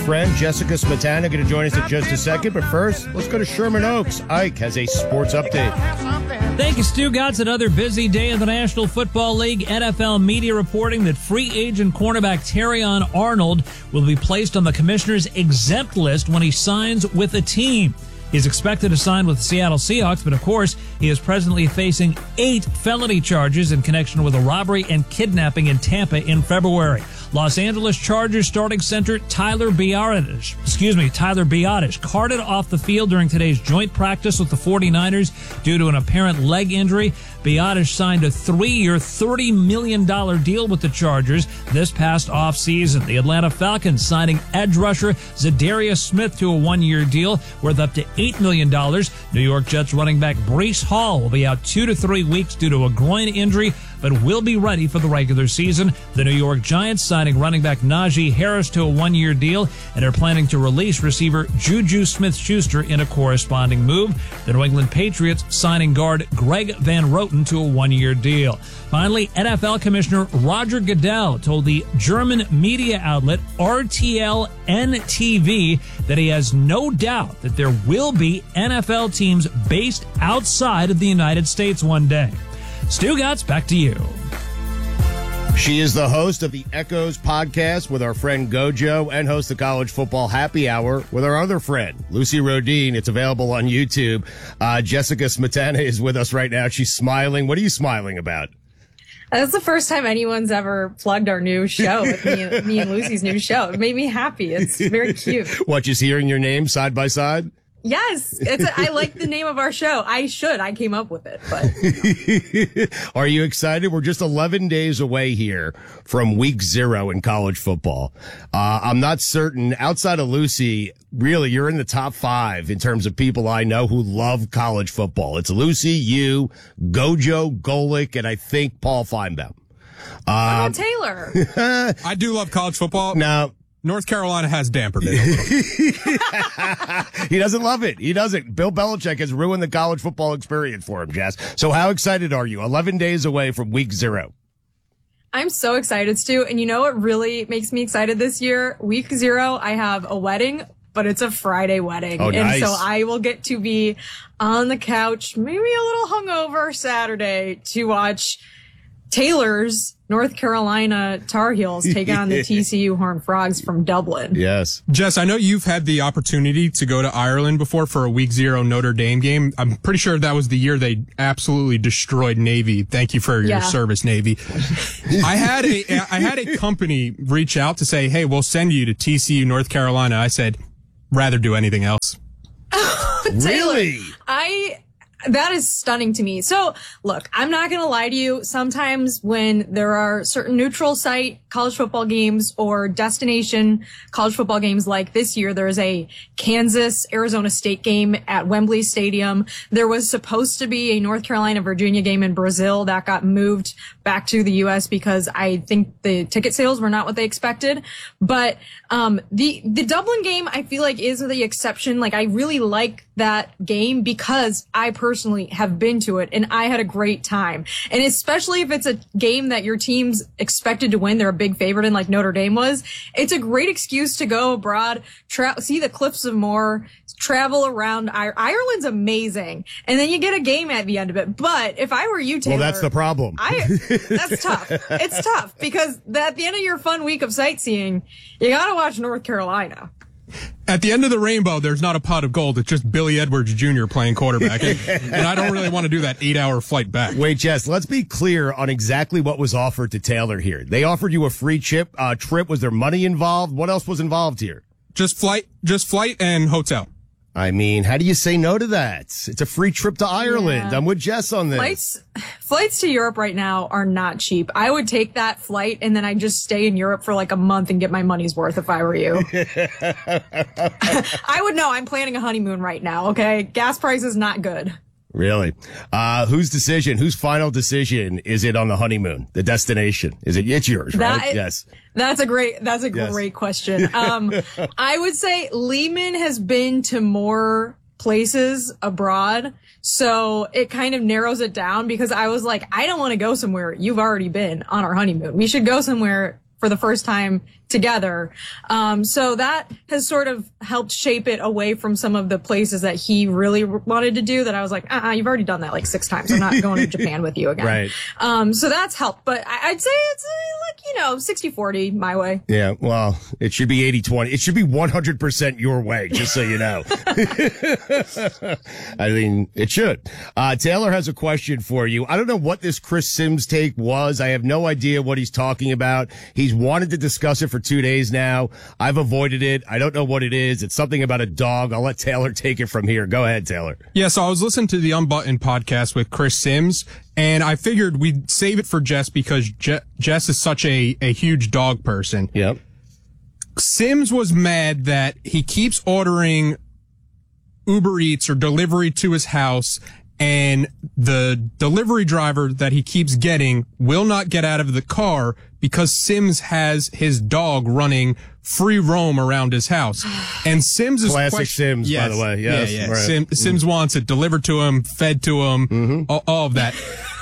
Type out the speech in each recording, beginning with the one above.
friend Jessica Smetana going to join us in just a second. But first, let's go to Sherman Oaks. Ike has a sports update. Thank you, Stu. It's another busy day in the National Football League. NFL media reporting that free agent cornerback Terrion Arnold will be placed on the commissioner's exempt list when he signs with a team. He's expected to sign with the Seattle Seahawks, but of course, he is presently facing 8 felony charges in connection with a robbery and kidnapping in Tampa in February. Los Angeles Chargers starting center Tyler Biadasz carted off the field during today's joint practice with the 49ers due to an apparent leg injury. Biadasz signed a 3-year, $30 million deal with the Chargers this past offseason. The Atlanta Falcons signing edge rusher Zadarius Smith to a 1-year deal worth up to $8 million. New York Jets running back Breece Hall will be out 2 to 3 weeks due to a groin injury, but will be ready for the regular season. The New York Giants signing running back Najee Harris to a 1-year deal and are planning to release receiver Juju Smith-Schuster in a corresponding move. The New England Patriots signing guard Greg Van Roten to a 1-year deal. Finally, NFL Commissioner Roger Goodell told the German media outlet RTL NTV that he has no doubt that there will be NFL teams based outside of the United States one day. Stu Gatz, back to you. She is the host of the Echoes podcast with our friend Gojo and host the College Football Happy Hour with our other friend, Lucy Rodin. It's available on YouTube. Jessica Smetana is with us right now. She's smiling. What are you smiling about? That's the first time anyone's ever plugged our new show with me and Lucy's new show. It made me happy. It's very cute. What, just hearing your name side by side? Yes, I like the name of our show. I came up with it, but. Are you excited? We're just 11 days away here from week 0 in college football. I'm not certain, outside of Lucy, really, you're in the top 5 in terms of people I know who love college football. It's Lucy, you, Gojo, Golick, and I think Paul Feinbaum. What about Taylor? I do love college football. No. North Carolina has dampened it a little. He doesn't love it. He doesn't. Bill Belichick has ruined the college football experience for him, Jess. So how excited are you? 11 days away from week 0. I'm so excited, Stu. And you know what really makes me excited this year? Week 0, I have a wedding, but it's a Friday wedding. Oh, nice. And so I will get to be on the couch, maybe a little hungover Saturday to watch Taylor's North Carolina Tar Heels take on the TCU Horned Frogs from Dublin. Yes. Jess, I know you've had the opportunity to go to Ireland before for a week 0 Notre Dame game. I'm pretty sure that was the year they absolutely destroyed Navy. Thank you for your service, Navy. I had a company reach out to say, hey, we'll send you to TCU North Carolina. I said, rather do anything else. Really? That is stunning to me. So, look, I'm not going to lie to you. Sometimes when there are certain neutral site college football games or destination college football games like this year, there's a Kansas-Arizona State game at Wembley Stadium. There was supposed to be a North Carolina-Virginia game in Brazil that got moved back to the U.S. because I think the ticket sales were not what they expected. But the Dublin game, I feel like, is the exception. Like, I really like that game because I personally have been to it and I had a great time. And especially if it's a game that your team's expected to win, they're a big favorite in, like Notre Dame was. It's a great excuse to go abroad, see the Cliffs of Moher, travel around. Ireland's amazing. And then you get a game at the end of it. But if I were you, Taylor. Well, that's the problem. That's tough. It's tough because at the end of your fun week of sightseeing, you gotta watch North Carolina. At the end of the rainbow, there's not a pot of gold. It's just Billy Edwards Jr. playing quarterback. And I don't really want to do that 8-hour flight back. Wait, Jess, let's be clear on exactly what was offered to Taylor here. They offered you a free trip. Was there money involved? What else was involved here? Just flight and hotel. I mean, how do you say no to that? It's a free trip to Ireland. Yeah. I'm with Jess on this. Flights to Europe right now are not cheap. I would take that flight and then I'd just stay in Europe for like a month and get my money's worth if I were you. I would know. I'm planning a honeymoon right now, okay? Gas price is not good. Really? Whose final decision is it on the honeymoon? The destination? It's yours, right? Yes. That's a great question. I would say Lehman has been to more places abroad. So it kind of narrows it down because I was like, I don't want to go somewhere you've already been on our honeymoon. We should go somewhere for the first time together. So that has sort of helped shape it away from some of the places that he really wanted to do that I was like, you've already done that like 6 times. I'm not going to Japan with you again. Right. So that's helped, but I'd say it's like, 60-40 my way. Yeah. Well, it should be 80-20. It should be 100% your way, just so you know. I mean, it should. Taylor has a question for you. I don't know what this Chris Sims take was. I have no idea what he's talking about. He's wanted to discuss it for 2 days now. I've avoided it. I don't know what it is. It's something about a dog. I'll let Taylor take it from here. Go ahead, Taylor. Yeah, so I was listening to the Unbuttoned podcast with Chris Sims, and I figured we'd save it for Jess because Jess is such a huge dog person. Yep. Sims was mad that he keeps ordering Uber Eats or delivery to his house, and the delivery driver that he keeps getting will not get out of the car because Sims has his dog running free roam around his house. And Sims is classic Sims, by the way. Yes. Yeah. Right. Sims wants it delivered to him, fed to him, all of that.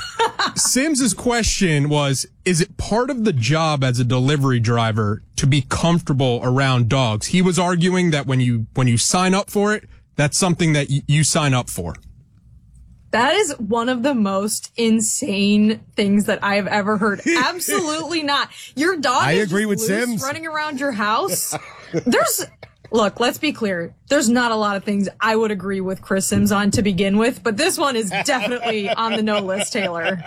Sims's question was, is it part of the job as a delivery driver to be comfortable around dogs? He was arguing that when you sign up for it, that's something that you sign up for. That is one of the most insane things that I've ever heard. Absolutely not. Your dog is agree with loose Sims. running around your house. Look, let's be clear. There's not a lot of things I would agree with Chris Sims on to begin with, but this one is definitely on the no list, Taylor.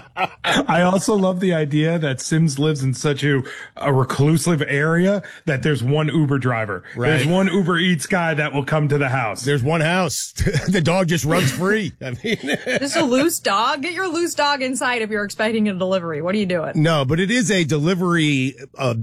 I also love the idea that Sims lives in such a reclusive area that there's one Uber driver. Right. There's one Uber Eats guy that will come to the house. There's one house. The dog just runs free. I mean, Just a loose dog? Get your loose dog inside if you're expecting a delivery. What are you doing? no, but it is a delivery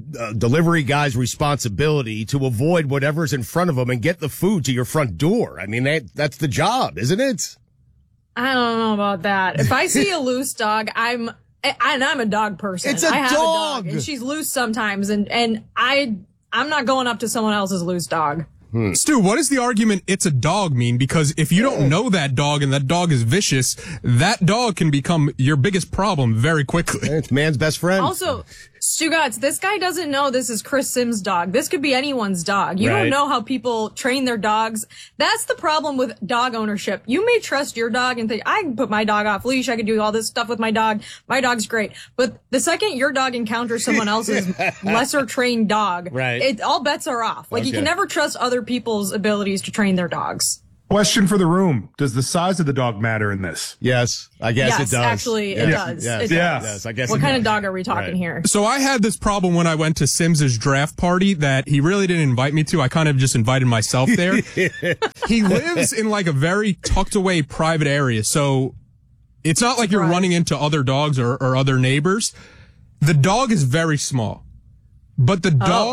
guy's responsibility to avoid whatever's in front of him and get the food to your front door. I mean, that's the job, isn't it? I don't know about that. If I see a loose dog, I'm a dog person. It's a I have dog. a dog, and she's loose sometimes, and I'm not going up to someone else's loose dog. Stu, what does the argument "it's a dog" mean? Because if you don't know that dog and that dog is vicious, that dog can become your biggest problem very quickly. It's man's best friend. Also, Stugotz, this guy doesn't know this is Chris Sims' dog. This could be anyone's dog. You Right. don't know how people train their dogs. That's the problem with dog ownership. You may trust your dog and think, I can put my dog off leash. I can do all this stuff with my dog. My dog's great. But the second your dog encounters someone else's lesser trained dog, Right. all bets are off. Like, you Okay. can never trust other people's abilities to train their dogs. Question for the room. Does the size of the dog matter in this? Yes, I guess Yes, it does. actually, it does. Yes, It does. yes, I guess. What it kind does. of dog are we talking Right. here? So I had this problem when I went to Sims's draft party that he really didn't invite me to. I kind of just invited myself there. He lives in like a very tucked away private area. So it's not like you're Right. running into other dogs or other neighbors. The dog is very small. But the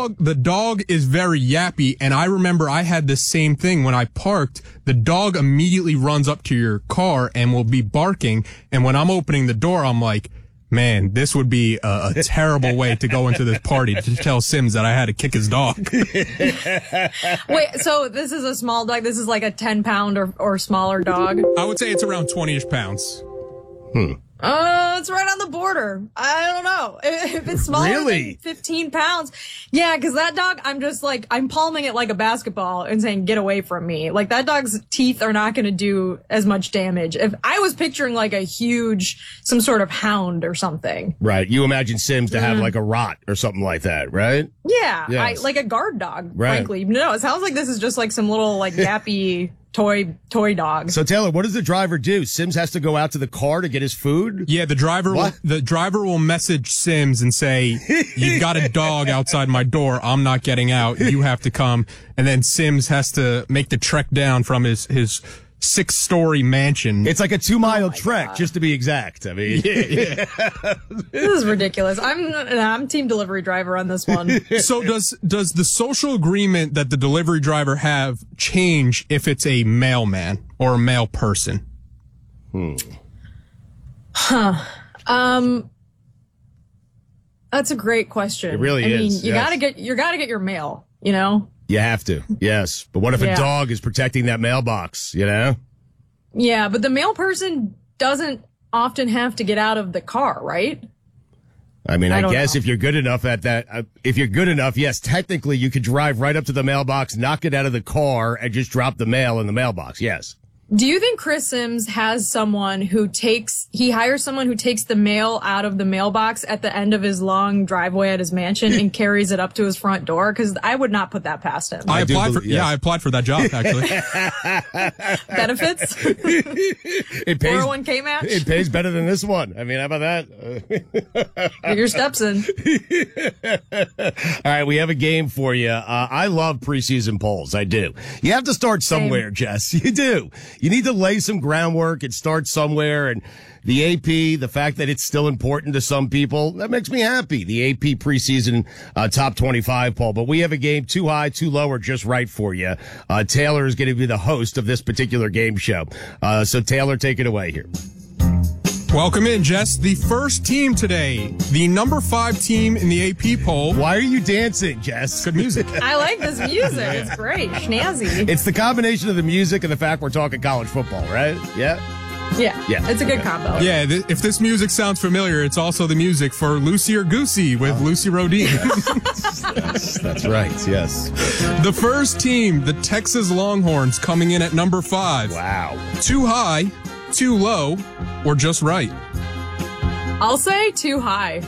dog is very yappy. And I remember I had the same thing when I parked. The dog immediately runs up to your car and will be barking. And when I'm opening the door, I'm like, man, this would be a terrible way to go into this party to tell Sims that I had to kick his dog. Wait, so this is a small dog? This is like a 10-pound or smaller dog? I would say it's around 20-ish pounds. It's right on the border. I don't know. If it's smaller Really? than 15 pounds. Yeah, because that dog, I'm just like, I'm palming it like a basketball and saying, get away from me. Like, that dog's teeth are not going to do as much damage. If I was picturing like a huge, some sort of hound or something. Right. You imagine Sims to have like a rot or something like that, right? Yeah, Yes. like a guard dog, Right. frankly. No, it sounds like this is just like some little like yappy toy dog. So Taylor, what does the driver do? Sims has to go out to the car to get his food? Yeah, the driver will message Sims and say, you've got a dog outside my door. I'm not getting out. You have to come. And then Sims has to make the trek down from his 6-story mansion. It's like a 2-mile trek, just to be exact. I mean, This is ridiculous. I'm team delivery driver on this one. So does the social agreement that the delivery driver have change if it's a mailman or a mail person? That's a great question. It really I mean, is, you yes. gotta get your mail, you know? you have to. Yes. But what if a Yeah. dog is protecting that mailbox, you know? Yeah, but the mail person doesn't often have to get out of the car, right? I mean, I guess if you're good enough at that, yes, technically you could drive right up to the mailbox, knock it out of the car, and just drop the mail in the mailbox. Yes. Do you think Chris Sims has someone who hires someone who takes the mail out of the mailbox at the end of his long driveway at his mansion and carries it up to his front door? Because I would not put that past him. I applied for that job, actually. Benefits? It pays, 401k match? It pays better than this one. I mean, how about that? Get your steps in. All right, we have a game for you. I love preseason polls. I do. You have to start somewhere, Jess. You do. You need to lay some groundwork and start somewhere. And the AP, the fact that it's still important to some people, that makes me happy. The AP preseason top 25 poll. But we have a game too high, too low, or just right for you. Taylor is going to be the host of this particular game show. So Taylor, take it away here. Welcome in, Jess. The first team today, the number 5 team in the AP poll. Why are you dancing, Jess? Good music. I like this music. It's great. Snazzy. It's the combination of the music and the fact we're talking college football, right? Yeah? Yeah. It's a good combo. Yeah, if this music sounds familiar, it's also the music for Lucy or Goosey with Lucy Rodine. Yes, that's right, yes. The first team, the Texas Longhorns, coming in at number 5. Wow. Too high, too low, or just right? I'll say too high.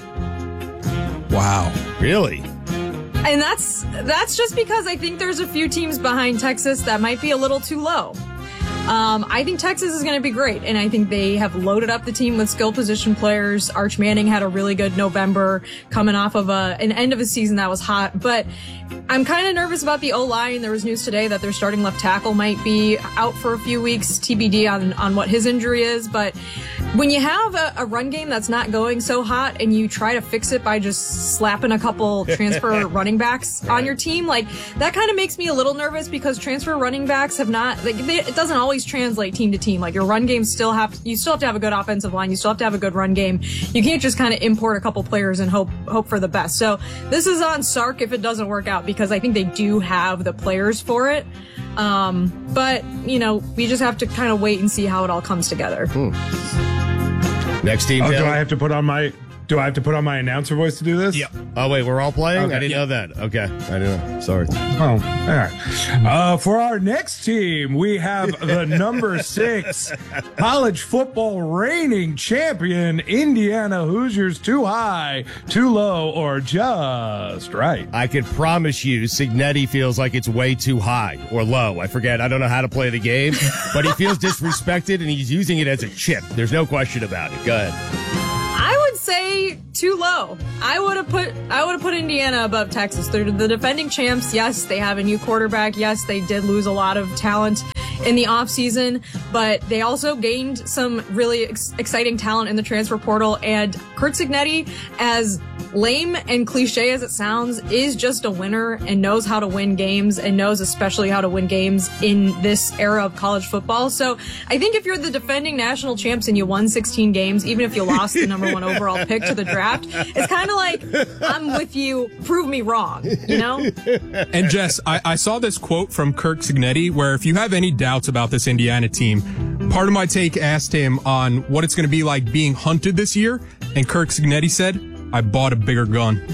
Wow. Really? And that's just because I think there's a few teams behind Texas that might be a little too low. I think Texas is going to be great, and I think they have loaded up the team with skill position players. Arch Manning had a really good November coming off of an end of a season that was hot, but I'm kind of nervous about the O-line. There was news today that their starting left tackle might be out for a few weeks, TBD on what his injury is, but when you have a run game that's not going so hot and you try to fix it by just slapping a couple transfer running backs on your team, like that kind of makes me a little nervous because transfer running backs have not, it doesn't always translate team to team. Like your run game you still have to have a good offensive line. You still have to have a good run game. You can't just kind of import a couple players and hope for the best. So this is on Sark if it doesn't work out because I think they do have the players for it. But we just have to kind of wait and see how it all comes together. Next team. Do I have to put on my announcer voice to do this? Yep. Oh wait, we're all playing? Okay. I didn't know that. Okay. I didn't know. Sorry. Oh, all right. For our next team, we have the number 6 college football reigning champion, Indiana Hoosiers. Too high, too low, or just right? I can promise you, Cignetti feels like it's way too high or low. I forget. I don't know how to play the game, but he feels disrespected and he's using it as a chip. There's no question about it. Go ahead. I would say too low. I would have put Indiana above Texas. They're the defending champs. Yes, they have a new quarterback. Yes, they did lose a lot of talent in the offseason, but they also gained some really exciting talent in the transfer portal. And Curt Cignetti, as lame and cliche as it sounds, is just a winner and knows how to win games and knows especially how to win games in this era of college football. So I think if you're the defending national champs and you won 16 games, even if you lost the number 1 overall pick to the draft, it's kind of like, I'm with you, prove me wrong, And Jess, I saw this quote from Curt Cignetti where if you have any doubts about this Indiana team, part of my take asked him on what it's going to be like being hunted this year, and Curt Cignetti said, I bought a bigger gun.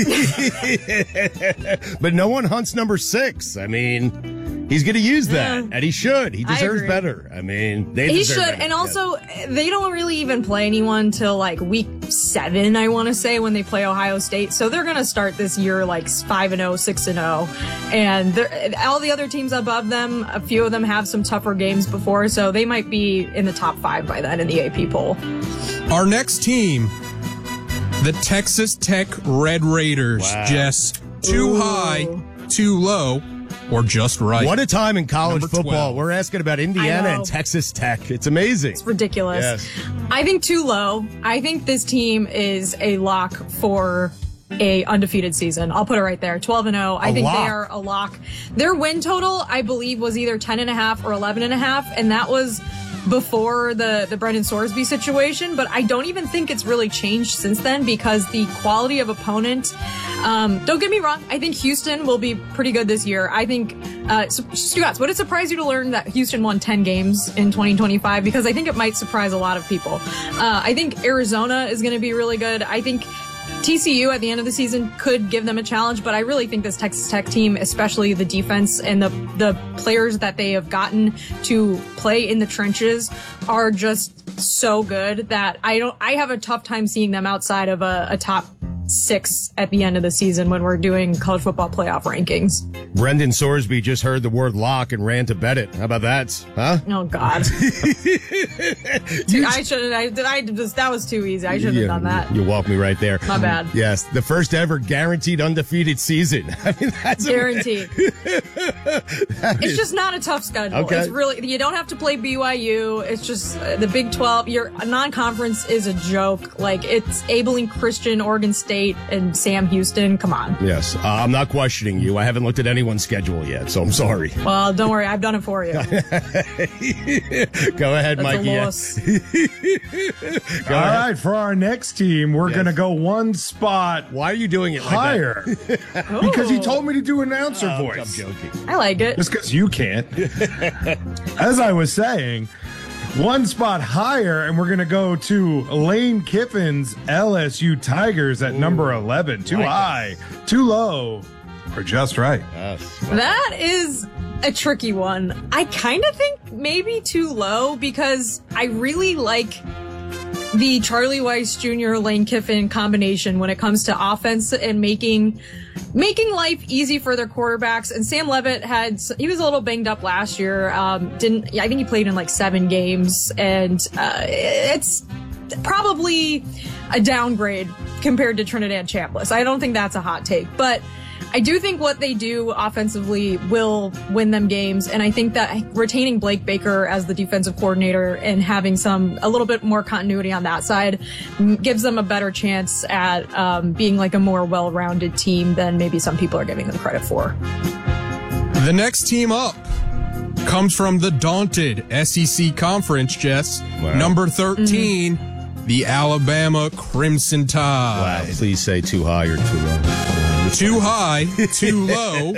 But no one hunts number 6. I mean, he's going to use that, and he should. He deserves better. I mean, he should. Better. And also, they don't really even play anyone till like week 7, I want to say, when they play Ohio State. So they're going to start this year like 5-0, 6-0. And all the other teams above them, a few of them have some tougher games before, so they might be in the top 5 by then in the AP poll. Our next team, the Texas Tech Red Raiders. Wow. Jess, too high, too low, or just right? What a time in college football. 12. We're asking about Indiana and Texas Tech. It's amazing. It's ridiculous. Yes. I think too low. I think this team is a lock for a undefeated season. I'll put it right there. 12-0. I think they are a lock. Their win total, I believe, was either 10.5 or 11.5, and that was before the Brendan Sorsby situation, but I don't even think it's really changed since then because the quality of opponent, don't get me wrong, I think Houston will be pretty good this year. I think, Stugotz, would it surprise you to learn that Houston won 10 games in 2025? Because I think it might surprise a lot of people. I think Arizona is going to be really good. I think TCU at the end of the season could give them a challenge, but I really think this Texas Tech team, especially the defense and the players that they have gotten to play in the trenches, are just so good that I have a tough time seeing them outside of a top 6 at the end of the season when we're doing college football playoff rankings. Brendan Sorsby just heard the word lock and ran to bet it. How about that? Huh? Oh God. That was too easy. I shouldn't have done that. You walked me right there. My bad. Yes. The first ever guaranteed undefeated season. I mean, that's guaranteed. It's just not a tough schedule. Okay. It's really, you don't have to play BYU. It's just the Big 12. Your non-conference is a joke. Like, it's Abilene Christian, Oregon State, and Sam Houston. Come on. Yes. I'm not questioning you. I haven't looked at anyone's schedule yet, so I'm sorry. Well, don't worry. I've done it for you. Go ahead, That's Mikey. All right. For our next team, we're going to go one spot. Why are you doing it like higher? Because he told me to do announcer voice. I'm joking. I like it. Just because you can't. As I was saying, one spot higher, and we're going to go to Lane Kiffin's LSU Tigers at number 11. Too high, too low, or just right? Yes. That is a tricky one. I kind of think maybe too low because I really like the Charlie Weiss Jr. Lane Kiffin combination when it comes to offense and making life easy for their quarterbacks. And Sam Leavitt he was a little banged up last year. I think he played in like 7 games, and it's probably a downgrade compared to Trinidad Chambliss. I don't think that's a hot take, but I do think what they do offensively will win them games, and I think that retaining Blake Baker as the defensive coordinator and having a little bit more continuity on that side gives them a better chance at being like a more well-rounded team than maybe some people are giving them credit for. The next team up comes from the daunted SEC Conference, Jess. Wow. Number 13, the Alabama Crimson Tide. Wow. Please say too high or too low. Too high, too low,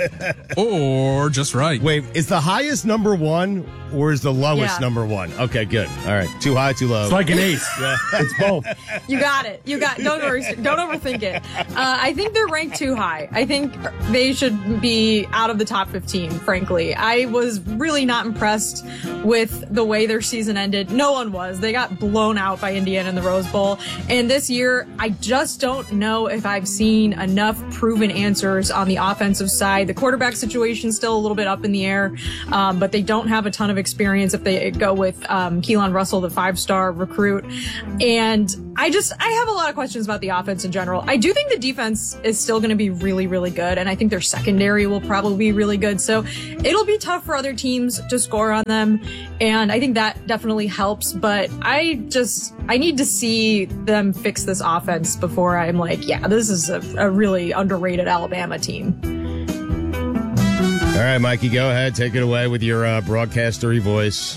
or just right. Wait, is the highest number 1 or is the lowest Yeah. number 1? Okay, good. All right. Too high, too low. It's like an ace. It's both. You got it. Don't overthink it. I think they're ranked too high. I think they should be out of the top 15, frankly. I was really not impressed with the way their season ended. No one was. They got blown out by Indiana in the Rose Bowl. And this year, I just don't know if I've seen enough proven answers on the offensive side. The quarterback situation is still a little bit up in the air, but they don't have a ton of experience if they go with Keelan Russell, the 5-star recruit. And I have a lot of questions about the offense in general. I do think the defense is still going to be really, really good, and I think their secondary will probably be really good. So it'll be tough for other teams to score on them, and I think that definitely helps. But I need to see them fix this offense before I'm like, yeah, this is a really underrated Alabama team. All right, Mikey, go ahead. Take it away with your broadcastery voice.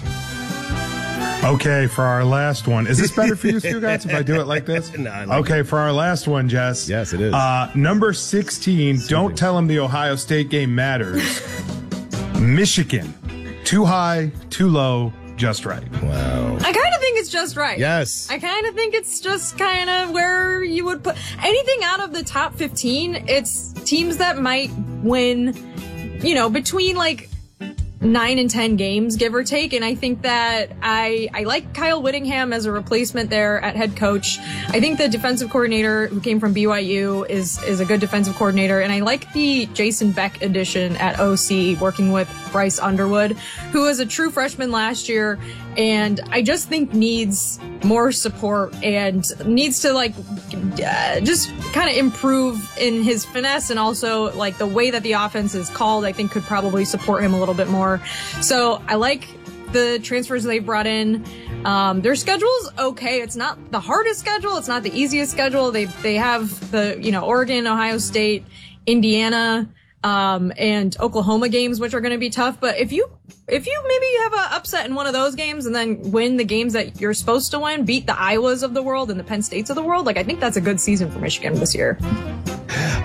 Okay, for our last one. Is this better for you, Stu Guys, if I do it like this? No, I like okay, for our last one, Jess. Yes, it is. Number 16, don't tell them the Ohio State game matters. Michigan. Too high, too low, just right. Wow. I kind of think it's just right. Yes. I kind of think it's just kind of where you would put anything out of the top 15. It's teams that might win, between like 9 and 10 games, give or take. And I think that I like Kyle Whittingham as a replacement there at head coach. I think the defensive coordinator who came from BYU is a good defensive coordinator. And I like the Jason Beck addition at OC, working with Bryce Underwood, who was a true freshman last year. And I just think needs more support and needs to just kind of improve in his finesse, and also like the way that the offense is called, I think could probably support him a little bit more. So I like the transfers they brought in. Their schedule's okay. It's not the hardest schedule. It's not the easiest schedule. They have the, Oregon, Ohio State, Indiana, and Oklahoma games, which are going to be tough. But if you maybe have an upset in one of those games and then win the games that you're supposed to win, beat the Iowas of the world and the Penn States of the world, I think that's a good season for Michigan this year.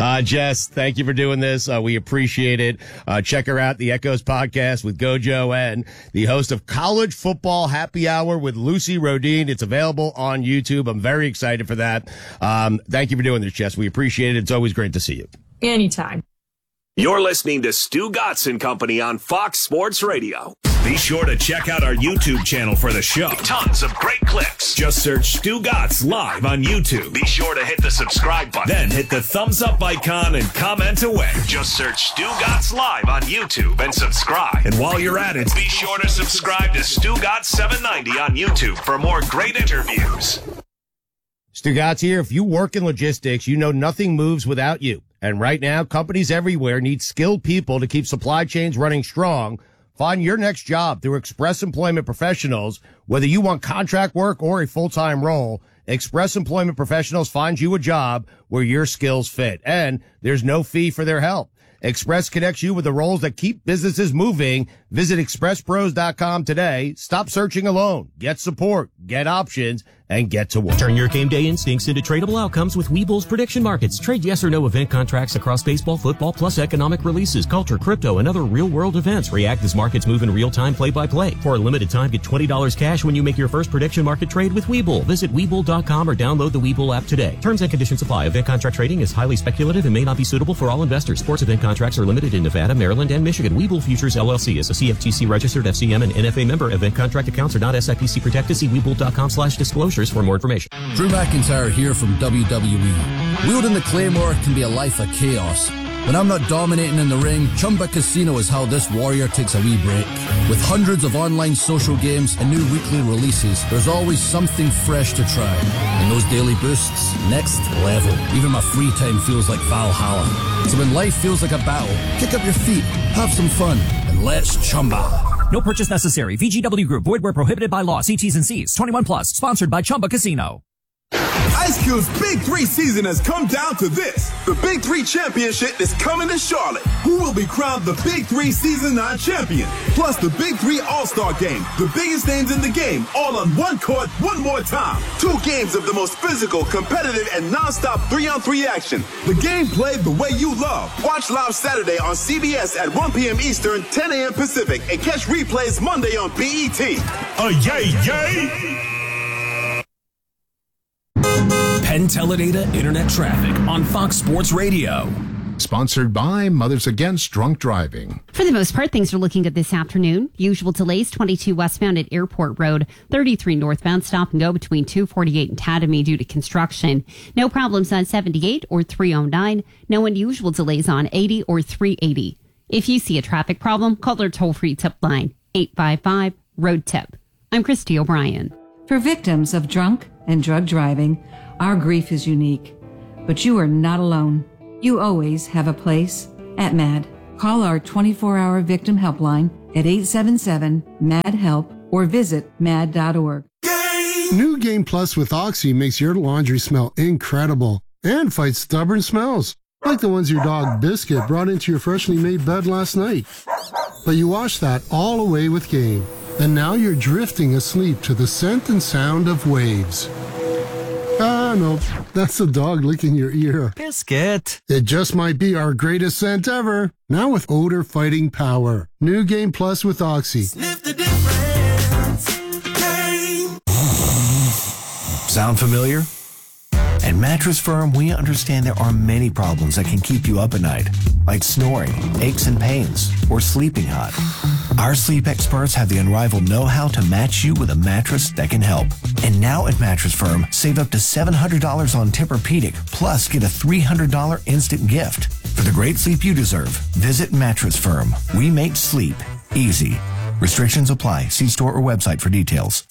Jess, thank you for doing this. We appreciate it. Check her out, the Echoes podcast with Gojo and the host of College Football Happy Hour with Lucy Rodine. It's available on YouTube. I'm very excited for that. Thank you for doing this, Jess. We appreciate it. It's always great to see you. Anytime. You're listening to Stu Gatz and Company on Fox Sports Radio. Be sure to check out our YouTube channel for the show. Tons of great clips. Just search Stu Gatz live on YouTube. Be sure to hit the subscribe button. Then hit the thumbs up icon and comment away. Just search Stu Gatz live on YouTube and subscribe. And while you're at it, be sure to subscribe to Stu Gatz 790 on YouTube for more great interviews. Stu Gatz here. If you work in logistics, you know nothing moves without you. And right now, companies everywhere need skilled people to keep supply chains running strong. Find your next job through Express Employment Professionals. Whether you want contract work or a full-time role, Express Employment Professionals finds you a job where your skills fit. And there's no fee for their help. Express connects you with the roles that keep businesses moving. Visit expresspros.com today. Stop searching alone. Get support, get options, and get to work. Turn your game day instincts into tradable outcomes with Webull's prediction markets. Trade yes or no event contracts across baseball, football, plus economic releases, culture, crypto, and other real-world events. React as markets move in real time, play-by-play. For a limited time, get $20 cash when you make your first prediction market trade with Webull. Visit Webull.com or download the Webull app today. Terms and conditions apply. Event contract trading is highly speculative and may not be suitable for all investors. Sports event contracts are limited in Nevada, Maryland, and Michigan. Webull Futures LLC is a CFTC registered FCM and NFA member. Event contract accounts are not SIPC protected. See Webull.com/disclosures for more information. Drew McIntyre here from WWE. Wielding the Claymore can be a life of chaos. When I'm not dominating in the ring, Chumba Casino is how this warrior takes a wee break. With hundreds of online social games and new weekly releases, there's always something fresh to try. And those daily boosts, next level. Even my free time feels like Valhalla. So when life feels like a battle, kick up your feet, have some fun, and let's Chumba. No purchase necessary. VGW Group. Void where prohibited by law. See T's and C's. 21 plus. Sponsored by Chumba Casino. Ice Cube's Big 3 season has come down to this. The Big 3 Championship is coming to Charlotte. Who will be crowned the Big 3 Season 9 champion? Plus the Big 3 All-Star Game. The biggest names in the game, all on one court, one more time. 2 games of the most physical, competitive, and non-stop 3-on-3 action. The game played the way you love. Watch live Saturday on CBS at 1 p.m. Eastern, 10 a.m. Pacific, and catch replays Monday on BET. Yay, yay! Penn Teledata Internet Traffic on Fox Sports Radio. Sponsored by Mothers Against Drunk Driving. For the most part, things are looking good this afternoon. Usual delays, 22 westbound at Airport Road, 33 northbound, stop and go between 248 and Tatamy due to construction. No problems on 78 or 309. No unusual delays on 80 or 380. If you see a traffic problem, call our toll-free tip line, 855-ROAD-TIP. I'm Christy O'Brien. For victims of drunk and drug driving, our grief is unique, but you are not alone. You always have a place at MAD. Call our 24-hour victim helpline at 877-MAD-HELP or visit mad.org. New Game Plus with Oxy makes your laundry smell incredible and fights stubborn smells, like the ones your dog Biscuit brought into your freshly made bed last night. But you washed that all away with Game, and now you're drifting asleep to the scent and sound of waves. Ah, no, that's the dog licking your ear. Biscuit. It just might be our greatest scent ever. Now with odor-fighting power. New Game Plus with Oxy. Sniff the difference. Game. Sound familiar? At Mattress Firm, we understand there are many problems that can keep you up at night, like snoring, aches and pains, or sleeping hot. Our sleep experts have the unrivaled know-how to match you with a mattress that can help. And now at Mattress Firm, save up to $700 on Tempur-Pedic, plus get a $300 instant gift. For the great sleep you deserve, visit Mattress Firm. We make sleep easy. Restrictions apply. See store or website for details.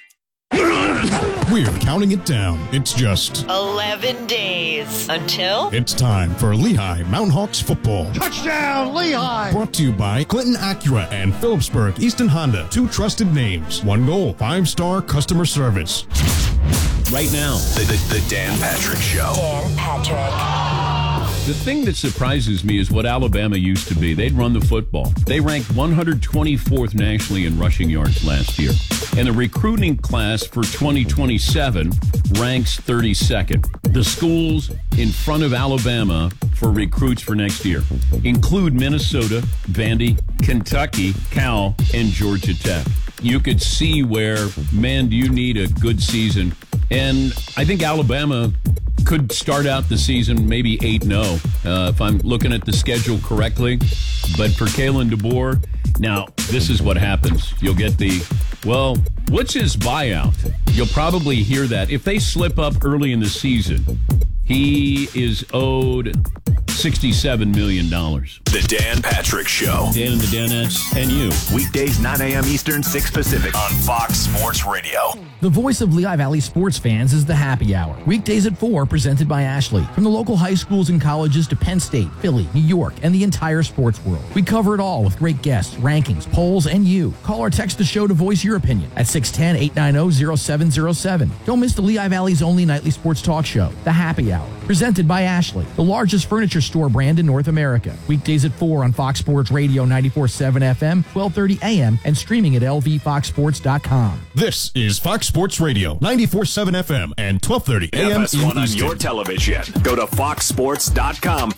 We're counting it down. It's just 11 days until it's time for Lehigh Mountain Hawks football. Touchdown, Lehigh! Brought to you by Clinton Acura and Phillipsburg Easton Honda. 2 trusted names. 1 goal. 5-star customer service. Right now, the Dan Patrick Show. Dan Patrick. The thing that surprises me is what Alabama used to be. They'd run the football. They ranked 124th nationally in rushing yards last year. And the recruiting class for 2027 ranks 32nd. The schools in front of Alabama for recruits for next year include Minnesota, Vandy, Kentucky, Cal, and Georgia Tech. You could see where, man, do you need a good season. And I think Alabama could start out the season maybe 8-0 if I'm looking at the schedule correctly. But for Kalen DeBoer, now this is what happens. You'll get what's his buyout? You'll probably hear that. If they slip up early in the season, he is owed $67 million. The Dan Patrick Show. Dan and the Danettes and you. Weekdays 9 a.m. Eastern, 6 Pacific on Fox Sports Radio. The voice of Lehigh Valley sports fans is the Happy Hour. Weekdays at 4, presented by Ashley. From the local high schools and colleges to Penn State, Philly, New York, and the entire sports world. We cover it all with great guests, rankings, polls, and you. Call or text the show to voice your opinion at 610-890-0707. Don't miss the Lehigh Valley's only nightly sports talk show, The Happy Hour. Presented by Ashley, the largest furniture store brand in North America. Weekdays at 4 on Fox Sports Radio 94.7 FM, 12:30 a.m., and streaming at lvfoxsports.com. This is Fox Sports Radio 94.7 FM and 12:30 a.m. FS1 on your television. Go to foxsports.com